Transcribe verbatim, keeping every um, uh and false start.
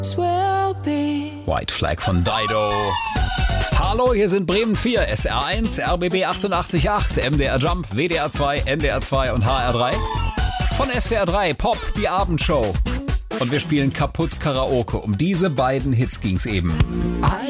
White Flag von Dido. Hallo, hier sind Bremen vier, S R eins, R B B achtundachtzig Komma acht, M D R Jump, W D R zwei, N D R zwei und H R drei. Von S W R drei, Pop, die Abendshow. Und wir spielen kaputt Karaoke. Um diese beiden Hits ging's eben.